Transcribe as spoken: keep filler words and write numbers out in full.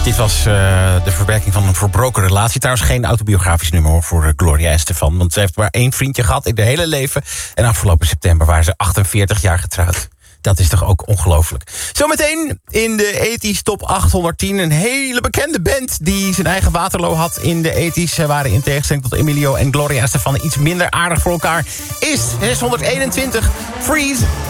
Dit was uh, de verwerking van een verbroken relatie. Trouwens geen autobiografisch nummer hoor, voor Gloria Estefan. Want ze heeft maar één vriendje gehad in haar hele leven. En afgelopen september waren ze achtenveertig jaar getrouwd. Dat is toch ook ongelooflijk. Zometeen in de ethisch top achthonderdtien... een hele bekende band die zijn eigen Waterloo had in de ethisch. Ze waren in tegenstelling tot Emilio en Gloria Estefan iets minder aardig voor elkaar. Is zeshonderdeenentwintig. Freeze.